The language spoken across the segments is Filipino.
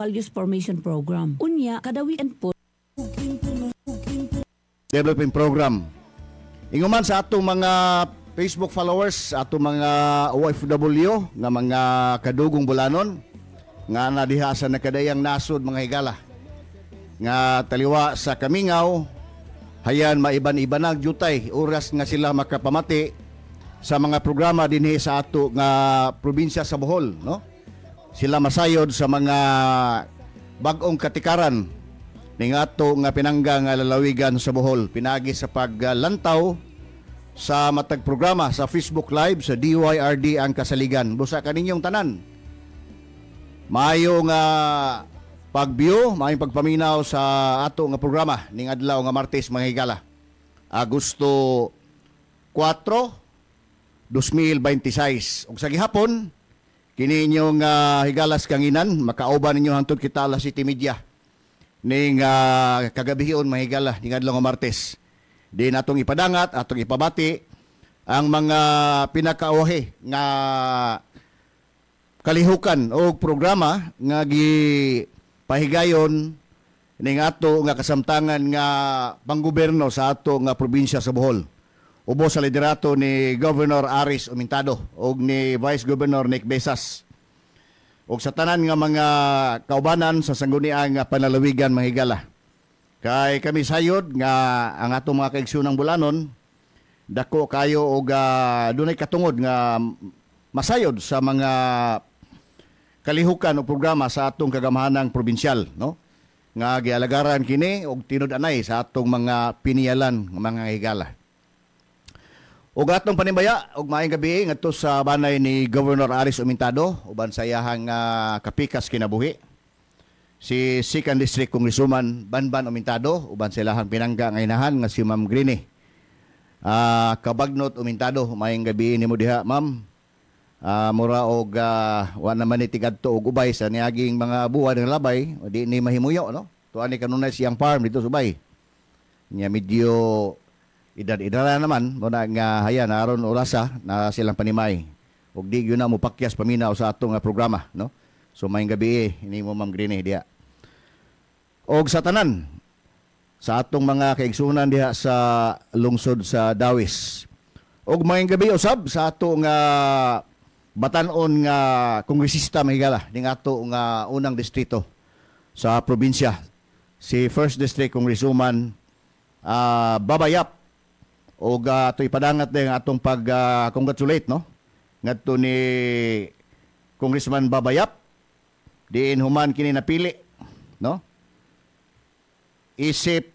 Values Formation Program. Unya, kada weekend po. Development Program. Inguman sa atong mga Facebook followers, atong mga OFW, nga mga kadugong bulanon, nga nadiha sa nakadayang nasod mga higala. Nga taliwa sa Kamingaw, hayan maiban-ibanag jutay, oras nga sila makapamati sa mga programa dinhi sa ato nga probinsya sa Bohol, no? Sila masayod sa mga bag-ong katikaran ning ato nga pinangga nga lalawigan sa Bohol, pinagi sa paglantaw sa matag programa sa Facebook Live sa DYRD ang kasaligan. Busa kaninyong tanan. Maayo nga pagbiyo, maayong pagpaminaw sa ato nga programa ning adlaw nga Martes mga higala. Agosto 4, 2026. Ug sa gihapon, kini inyong higalas kanginan, makauban ninyo hangtod kita alas 7:30 ning kagabihon mga higala ning adlaw nga Martes. Di natong ipadangat, atong ipabati ang mga pinakauhi nga kalihukan o programa nga gipahigayon ning ato nga kasamtangan nga panggobyerno sa ato nga probinsya sa Bohol. Ubos sa liderato ni Governor Aris Umintado o ni Vice Governor Nick Besas. O sa tanan nga mga kaubanan sa sangguniang panalawigan mga higala. Kay kami sayod nga ang atong mga kaigsunang bulanon, dako kayo og dunay katungod nga masayod sa mga kalihukan o programa sa atong kagamahanang probinsyal, no? Nga gialagaran kini og tinud-anay sa atong mga piniyalan nga mga higala. Og atong panimbaya og maayong gabi ngadto sa banay ni Governor Aris Umintado uban sa iyahang kapikas kinabuhi. Si 2nd District Congresswoman Banban Umintado uban sa ilahang pinangga nga inahan nga si Ma'am Greenie. Kabagnot Umintado, maayong gabi nimo diha, ma'am. Mura og wa naman ni tigadto og ubay sa niaging mga buwan ng labay, di ni mahimuyo, no? Tuan ni kanunay siyang farm dito sa ubay. Nya medyo edad-edad naman mo na nga hayan aron orasa na silang panimay. Og di gyud na mo pakyas paminaw sa atong programa, no? So maayong gabi nimo Ma'am Greenie diha. Og sa tanan sa atong mga kaigsunan diha sa lungsod sa Dawis. Og maayong gabi usab sa ato nga batan-on nga kongresista mahigala ning ato nga unang distrito sa probinsya, si 1st District Congresswoman Babayap. Og ato ipadangat din atong pag-congratulate, no? Ngadto ni Congressman Babayap diin human kini napili, no? Isip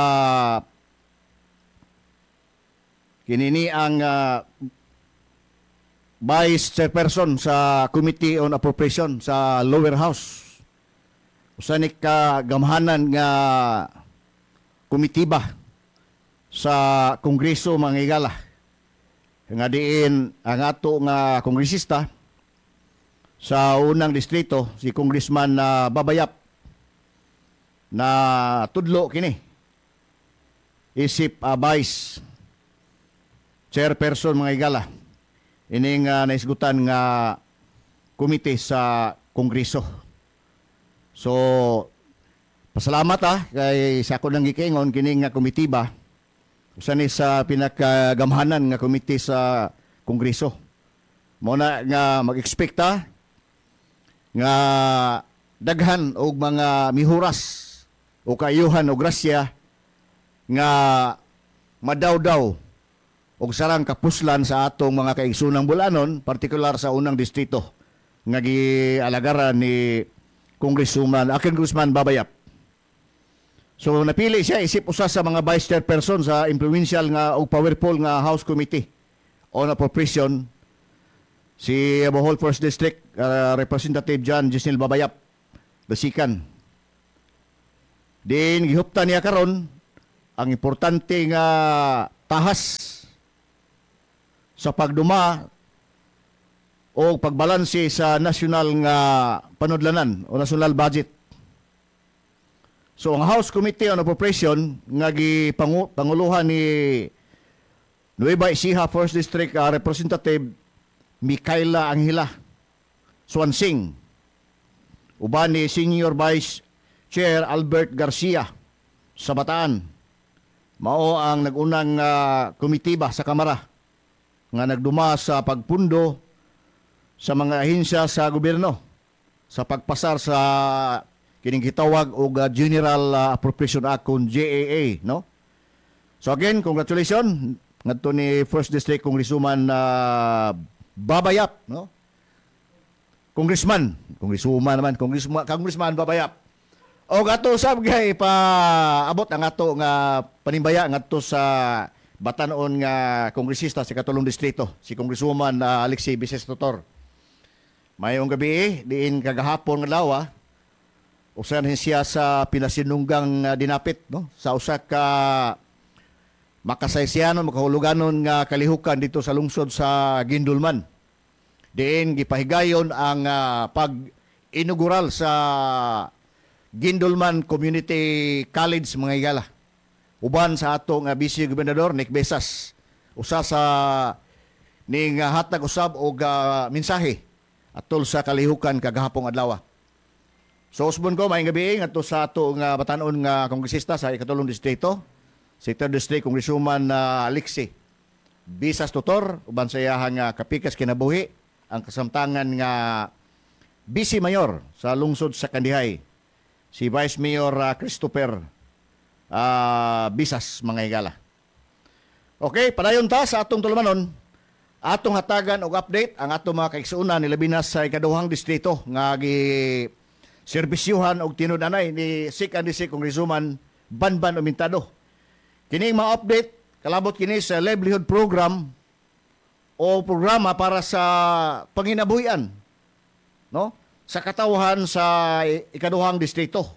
kinini ang Vice Chairperson sa Committee on Appropriation sa Lower House. Usanik ka gamhanan nga komitiba sa Kongreso mga higala. Nga diin ang ato nga kongresista sa unang distrito, si Congressman Babayap, na tudlo kini isip Vice Chairperson mga higala ining naisgutan nga komite sa Kongreso. So pasalamat kay sa ako nang gikingon kini nga komitiba usa ni sa pinakagamhanan nga komite sa Kongreso. Mo na nga mag-expect nga daghan og mga mihuras o kaayuhan o grasya nga madawdaw og sarang kapuslan sa atong mga kaigsunang bulanon, partikular sa unang distrito nga gialagaran ni Congressman Babayap. So napili siya isip usa sa mga vice chairperson sa influential nga o powerful nga House Committee on Appropriation, si Bohol 1st District Representative John Gisnel Babayap, basikan. Din gihuptan niya karon ang importante nga tahas sa pagduma o pagbalanse sa national nga panudlanan o national budget. So ang House Committee on Appropriation nga gipanguluhan ni Nueva Ecija 1st District Representative Micaela Angela Swansing uban ni Senior Vice Chair Albert Garcia sa Bataan. Mao ang nagunang komitiba sa Kamara nga nagduma sa pagpundo sa mga ahensya sa gobyerno sa pagpasar sa kining gitawag og General Appropriation Act kung GAA, no? So again, congratulations ngadto ni First District Congresswoman Babayap, no? Congressman Babayap. O ato sab gay pa abot ang ato nga panimbaya ngadto sa batanon nga kongresista sa katulong distrito, si Congresswoman Alexie Bises Tutor. Mayong gabi diin kagahapon nga lawa usan siya sa pinasinunggang dinapit, no, sa usa ka makasaysayanon makahuluganon nga kalihukan dito sa lungsod sa Gindulman. Diin gipahigayon ang pag-inaugural sa Gindulman Community College mga higala. Uban sa atong Vice Gobernador Nick Besas. Usa sa ning hatag usab og mensahe atol sa kalihukan kagahapong adlaw. So usbon ko maayong gabi ngadto sa ato nga batanon nga kongresista sa ikatulong distrito, si 3rd District Congresswoman Alexie Bisas Tutor, uban sa iyahang kapikas kinabuhi ang kasamtangan nga Vice Mayor sa lungsod sa Kandihay, si Vice Mayor Christopher Bisas mga higala. Okay, padayon ta sa atong tulumanon. Atong hatagan og update ang atong mga kaigsuonan ni labi na sa ikaduhang distrito nga gi serbisyuhan og tinud-anay ni Second District Congresswoman Banban Umintado. Kining mga update kalabot kini sa livelihood program o programa para sa panginabuhian, no, sa katawhan sa ikaduhang distrito.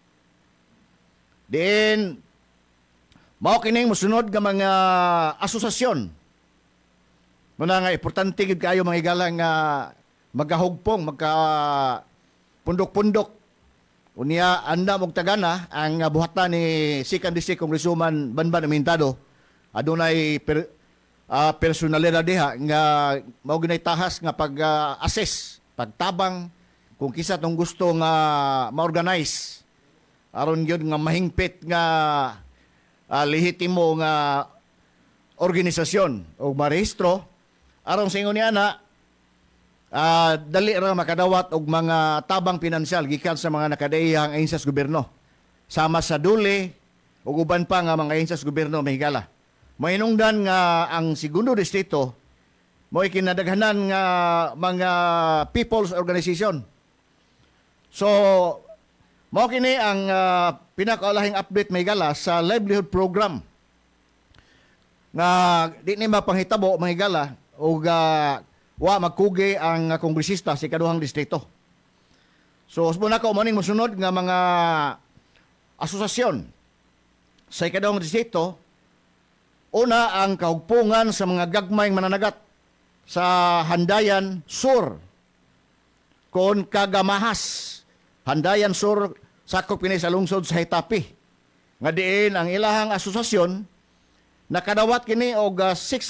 Then mao kining mosunod nga mga asosasyon. Muna nga importante gid kayo mga higala nga magahugpong, pundok-pundok. Unya anda mog tagana ang buhatan ni Second District Congresswoman Banban Umintado. Adunay personalidad diha nga mao ginay tahas nga pag-assess, pagtabang kung kisa tong gusto nga ma-organize aron gyud nga mahingpit nga lehitimo nga organisasyon o marehistro aron sa ingon ni ana dali ra makadawat og mga tabang pinansyal gikan sa mga nakadaiyang ahensya sa gobyerno sama sa duli ug uban pa nga mga ahensya sa gobyerno mahigala. Mainungdan nga ang segundo distrito mo kinadaghanan nga mga people's organization. So mao kini ang pinakaulahing update mahigala sa livelihood program nga di ni mapanghitabo mahigala og wa magkugi ang kongresista sa ikaduhang distrito. So usbon ako morning mosunod nga mga asosasyon sa ikaduhang distrito. Una ang kahugpungan sa mga gagmayng mananagat sa Handayan Sur kon Kagamahas. Handayan Sur sakop kini sa lungsod sa Hitapi. Nga diin ang ilahang asosasyon nakadawat kini og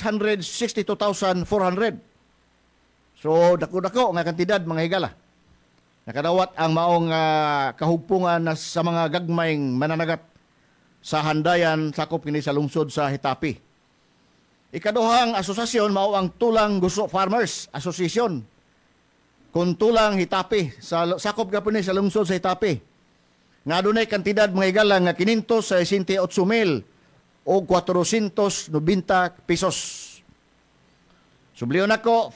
662,400. So dako-dako nga kantidad mga higala. Nakadawat ang maong kahugpungan sa mga gagmayng mananagat sa Handayan sakop kini sa lungsod sa Hitapi. Ikaduhang asosasyon mao ang Tulang Guso Farmers Association kun Tulang Hitapi sa sakop gapon ni sa lungsod sa Hitapi. Nga adunay kantidad mga higala nga 568,000 o 490 pesos. Subliyon ako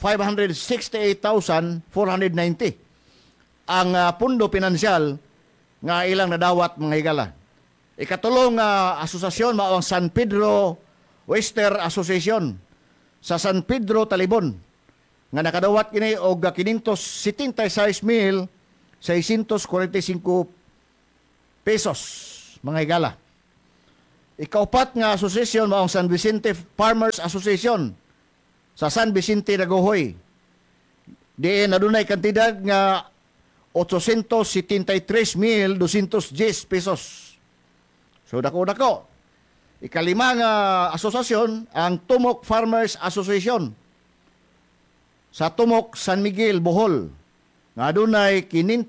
568,490 ang pundo pinansyal nga ilang nadawat mga higala. Ikatulong asosasyon mao ang San Pedro Western Association sa San Pedro Talibon nga nakadawat kini og 576,645 pesos mga higala. Ikaupat nga asosasyon mao ang San Vicente Farmers Association sa San Vicente Dagohoy. Diin adunay kantidad nga 873,210 pesos. So dako-dako. Ikalima nga asosasyon ang Tumok Farmers Association sa Tumok, San Miguel, Bohol. nga adunay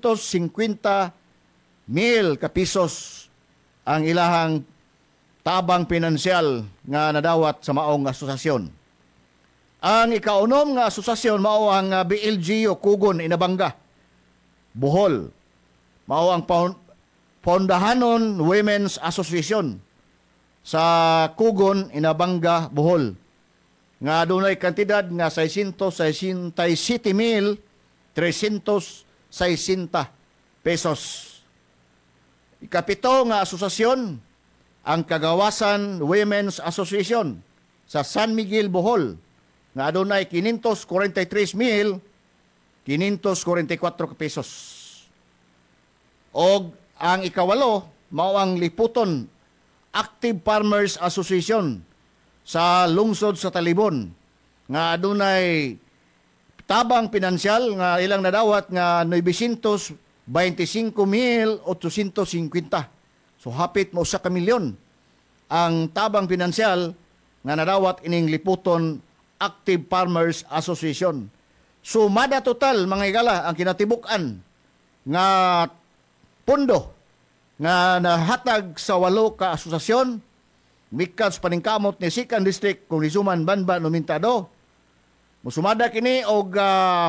550,000 ka pisos ang ilahang tabang pinansyal nga nadawat sa maong asosasyon. Ang ikaunom nga asosasyon mao ang BLGU Kugon Inabanga, Bohol. Mao ang Pondahanon Women's Association sa Kugon Inabanga, Bohol. Nga adunay kantidad nga 667,360 pesos. Ikapito nga asosasyon ang Kagawasan Women's Association sa San Miguel, Bohol, nga adunay 543,544 pesos. Og ang ikawalo mao ang Liputon Active Farmers Association sa lungsod sa Talibon, nga adunay tabang pinansyal nga ilang nadawat nga 925,850. So hapit mo sa kamilyon ang tabang pinansyal nga nadawat ining Liputon Active Farmers Association. Sumada total mga igala ang kinatibuk-an nga pondo nga nahatag sa 8 ka asosasyon mikan sa paningkamot ni Second District kung Rizuma Banban Nomentado. Musumada kini og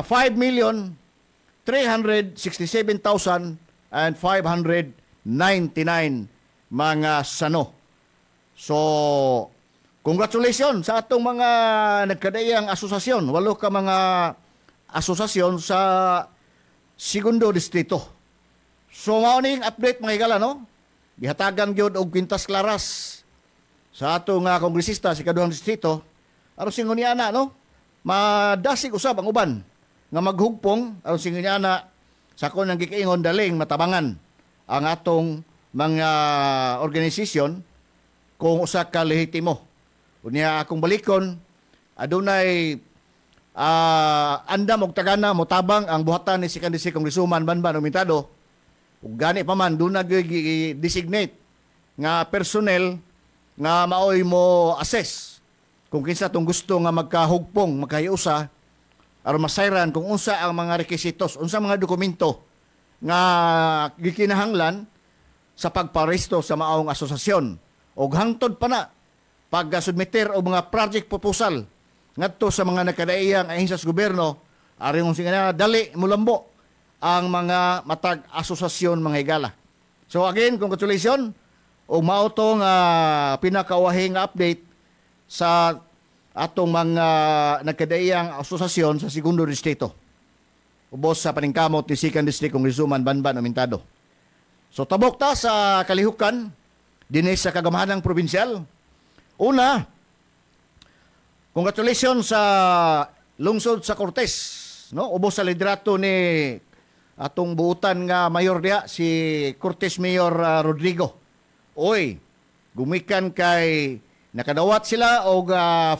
5,367,599 mga sano. So, congratulations sa atong mga nagkadaiyang asosasyon. 8 ka mga asosasyon sa Segundo Distrito. So, mauning update mga higala, no? Gihatagan gyud og kwintas klaras sa atong kongresista si Kaduhang Distrito. Aron singon niya na, no? Madasig usab ang uban nga maghugpong aron singon niya na sa kon nang gikaingon daling matabangan ang atong mga organisasyon kung usa ka lehitimo. Unya akong balikon, adunay andam og tagana motabang ang buhatan ni Second District Congresswoman Banban Nomentado. Ug gani pa man doon nag-designate nga personnel nga maoy mo assess kung kinsa tong gusto nga magkahugpong, magkahiusa aron masayran kung unsa ang mga requisitos, unsa mga dokumento nga gikinahanglan sa pagparesto sa maong asosasyon. Og hangtod pa na pag-submiter og mga project proposal ngadto sa mga nakadaiyang ahensya sa gobyerno aron nga dali mulambo ang mga matag asosasyon mga higala. So again, congratulations o mao to nga pinakawahing update sa atong mga nagkadaiyang asosasyon sa Segundo Distrito. Ubos sa paningkamot ni Second District kung Rizuma Banban Nomentado. So tabok ta sa kalihukan dinhi sa kagamahanang probinsyal. Una, congratulations sa lungsod sa Cortes, no? Ubos sa liderato ni atong buutan nga mayor diha si Cortes Mayor Rodrigo. Oy, gumikan kay nakadawat sila og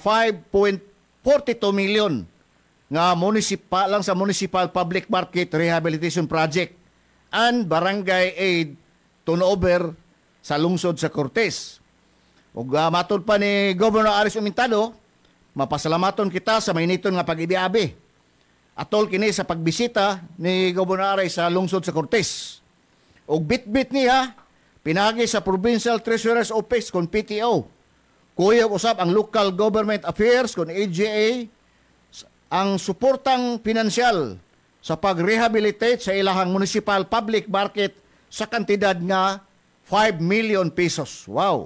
5.42 million nga lang sa Municipal Public Market Rehabilitation Project and Barangay Aid turnover sa lungsod sa Cortes. Ug matod pa ni Governor Aris Umintado, mapasalamaton kita sa mainiton nga pag-ibiabi atol kini sa pagbisita ni Gobernador sa lungsod sa Cortes. Og bit-bit niya pinagi sa Provincial Treasurer's Office kon PTO. Kuyog usab ang Local Government Affairs kon AGA ang suportang pinansyal sa pag-rehabilitate sa ilahang municipal public market sa kantidad nga 5 million pesos. Wow.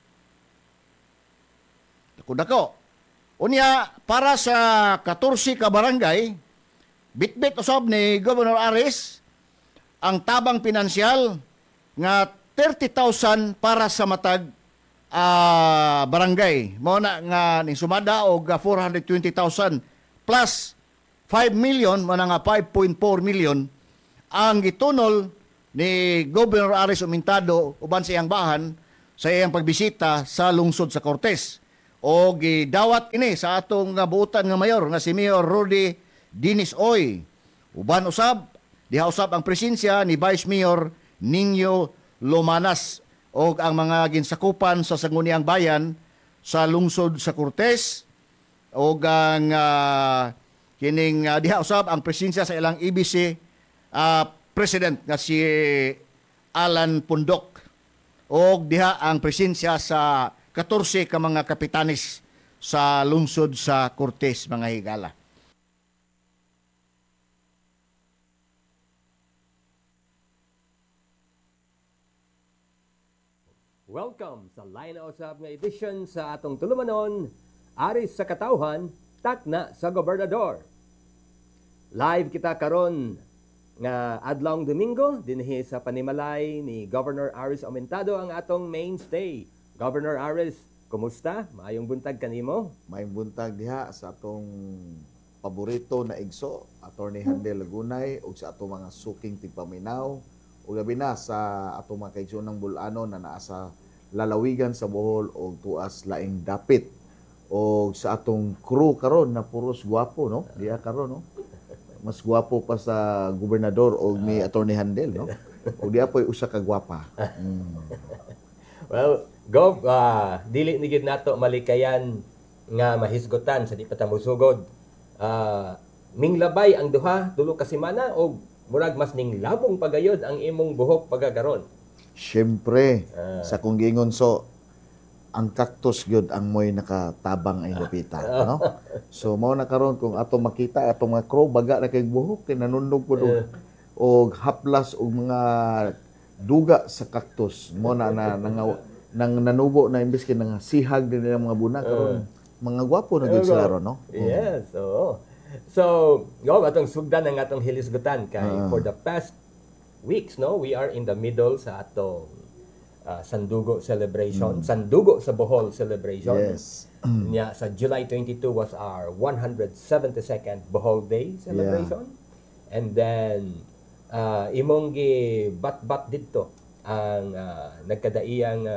Dako. Unya para sa 14 ka barangay bit-bit usab ni Governor Aris ang tabang pinansyal nga 30,000 para sa matag barangay. Mao na nga ning sumada og 420,000 plus 5 million mo na nga 5.4 million ang gitunol ni Governor Aris Umintado uban sa iyang bahan sa iyang pagbisita sa lungsod sa Cortes. O gidawat ini sa atong buutan nga mayor nga si Mayor Rudy Dinis Oy. Uban usab, diha usab ang presensya ni Vice Mayor Nino Lomanas o ang mga ginsakupan sa Sangguniang Bayan sa lungsod sa Cortes o ang kining diha usab ang presensya sa ilang EBC president nga si Alan Pundok o diha ang presensya sa 14 ka mga kapitanis sa lungsod sa Cortes, mga higala. Welcome sa Line Usab nga edition sa atong tulumanon, Aris sa Katawhan, Takna sa Gobernador. Live kita karon nga adlawng Domingo dinhi sa panimalay ni Governor Aris Aumentado ang atong mainstay. Governor Aris, kumusta? Maayong buntag kanimo? Maayong buntag diha sa atong paborito na igso, Attorney Handel Lagunay, ug sa atong mga suking tigpaminaw, ug labi na sa atong mga kaigsoonang Bulano na naa sa lalawigan sa Bohol ug tuas laing dapit. O sa atong crew karon na puros gwapo, no? Diha karon, no? Mas gwapo pa sa gobernador o ni Attorney Handel, no? O diha po'y usa ka gwapa. Well, Gov, dili ni gid nato malikayan nga mahisgutan sa di pa ta mosugod. Minglabay ang duha, tulo ka semana o murag mas ninglabong pagayod ang imong buhok pagagaron. Siyempre, sa kung gingon so, ang cactus gyud ang moy nakatabang ay lapita, no? So mao na karon kung ato makita atong mga crow baga na kay buhok kay nanundog pud og haplas og mga duga sa cactus mo na nang nanubo na imbes kay nang sihag din nila mga buna karon mga gwapo na gyud sila ron, no? Yes, oo. So, go atong sugdan ang atong hilisgutan kay for the past weeks, no, we are in the middle sa atong Sandugo celebration, Sandugo sa Bohol celebration. Yes. Nya sa July 22 was our 172nd Bohol Day celebration. Yeah. And then imong gi bat-bat didto ang nagkadaiyang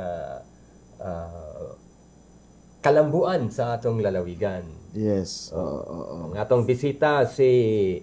kalambuan sa atong lalawigan. Yes. Ang atong bisita si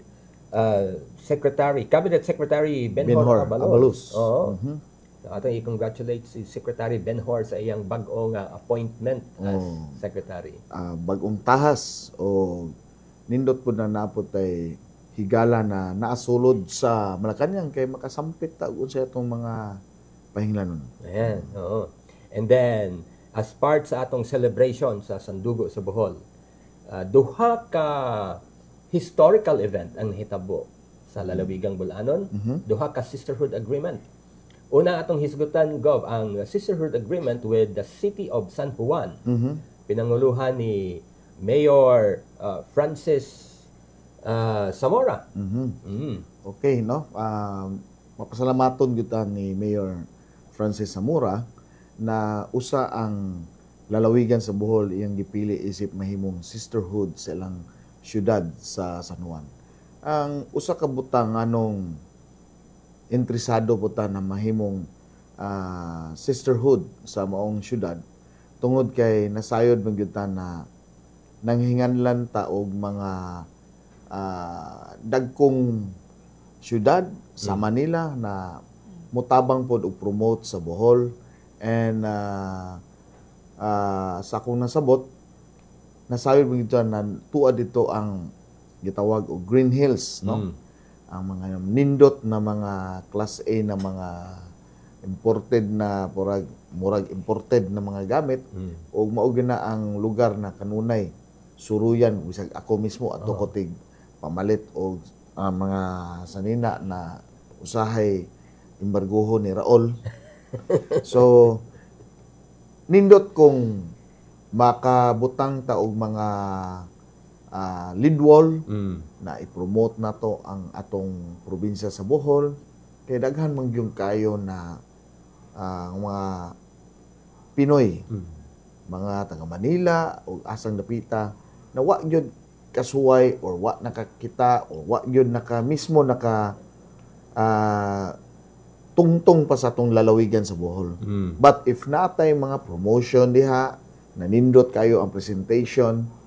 Cabinet Secretary Benhor Abalos. Oo. Atong i-congratulate si Secretary Benhor sa iyang bag-o nga appointment as Secretary. Bag-ong tahas o nindot po na napot ay higala na naasulod sa Malacañang kay makasampit taon sa itong mga pahinglanon. Ayan, oo. And then, as part sa atong celebration sa Sandugo sa Bohol, duha ka historical event ang hitabo sa lalawigang Bulanon, duha ka sisterhood agreement. Una atong hisgutan, Gov, ang sisterhood agreement with the city of San Juan. Pinanguluhan ni Mayor Francis Zamora. Okay, no? Mapasalamaton kita ni Mayor Francis Zamora na usa ang lalawigan sa Bohol iyang gipili isip mahimong sisterhood sa ilang syudad sa San Juan. Ang usa ka butang anong interesado po ta na mahimong sisterhood sa maong syudad tungod kay nasayod magyud na nanghinganlan ta og mga dagkong syudad sa Manila na mutabang pod og promote sa Bohol and sa akong nasabot nasayod magyud na tuad dito ang gitawag og Green Hills, no? Ang mga nindot na mga class A na mga imported na murag imported na mga gamit o maugi na ang lugar na kanunay suruyan bisag ako mismo ato ko tig pamalit og mga sanina na usahay embargoho ni Raul. So nindot kung makabutang ta og mga lead wall na i-promote nato ang atong probinsya sa Bohol kay daghan man gyud kayo na mga Pinoy mga taga Manila o asang dapita na wa gyud kasuway or wa nakakita or wa gyud naka mismo naka tungtong pa sa atong lalawigan sa Bohol. But if natay mga promotion diha nanindot kayo ang presentation